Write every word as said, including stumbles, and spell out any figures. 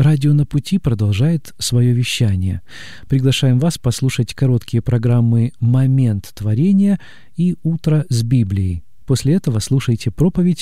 Радио «На пути» продолжает свое вещание. Приглашаем вас послушать короткие программы «Момент творения» и «Утро с Библией». После этого слушайте проповедь